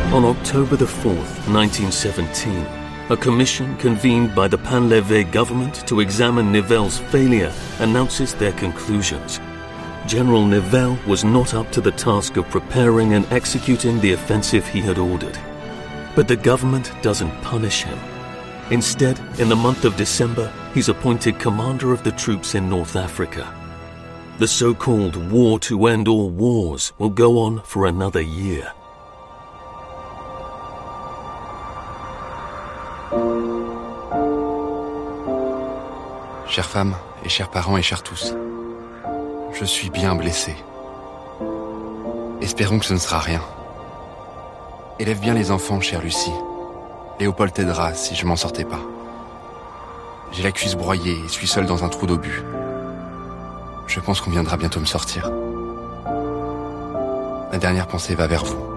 On October the 4th, 1917, a commission convened by the Painlevé government to examine Nivelle's failure announces their conclusions. General Nivelle was not up to the task of preparing and executing the offensive he had ordered. But the government doesn't punish him. Instead, in the month of December, he's appointed commander of the troops in North Africa. The so-called war to end all wars will go on for another year. Chères femmes et chers parents et chers tous, je suis bien blessé. Espérons que ce ne sera rien. Élève bien les enfants, chère Lucie. Léopold t'aidera si je m'en sortais pas. J'ai la cuisse broyée et suis seul dans un trou d'obus. Je pense qu'on viendra bientôt me sortir. Ma dernière pensée va vers vous.